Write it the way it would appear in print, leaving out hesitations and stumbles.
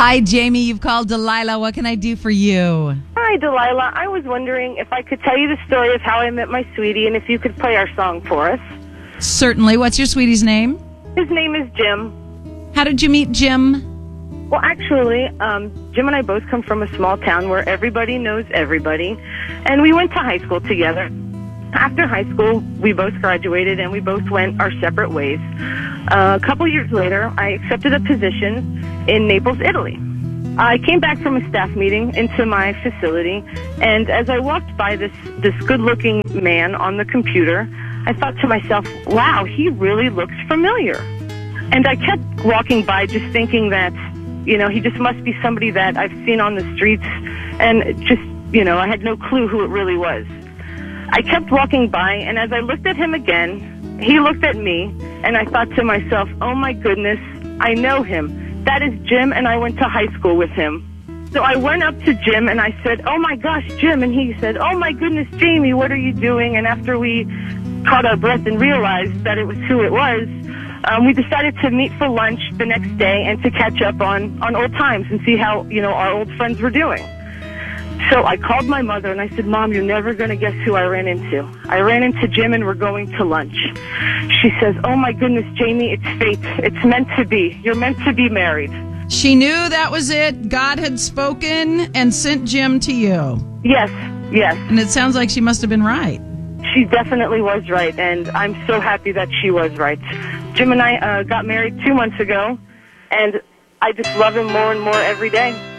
Hi, Jamie. You've called Delilah. What can I do for you? Hi, Delilah. I was wondering if I could tell you the story of how I met my sweetie and if you could play our song for us. Certainly. What's your sweetie's name? His name is Jim. How did you meet Jim? Well, actually, Jim and I both come from a small town where everybody knows everybody, and we went to high school together. After high school, we both graduated, and we both went our separate ways. A couple years later, I accepted a position in Naples, Italy. I came back from a staff meeting into my facility, and as I walked by this good-looking man on the computer, I thought to myself, wow, he really looks familiar. And I kept walking by just thinking that, you know, he just must be somebody that I've seen on the streets, and just, you know, I had no clue who it really was. I kept walking by, and as I looked at him again, he looked at me, and I thought to myself, oh my goodness, I know him. That is Jim, and I went to high school with him. So I went up to Jim, and I said, oh my gosh, Jim, and he said, oh my goodness, Jamie, what are you doing? And after we caught our breath and realized that it was who it was, we decided to meet for lunch the next day and to catch up on old times and see how, you know, our old friends were doing. So I called my mother and I said, Mom, you're never going to guess who I ran into. I ran into Jim and we're going to lunch. She says, oh my goodness, Jamie, it's fate. It's meant to be. You're meant to be married. She knew that was it. God had spoken and sent Jim to you. Yes, yes. And it sounds like she must have been right. She definitely was right, and I'm so happy that she was right. Jim and I got married 2 months ago, and I just love him more and more every day.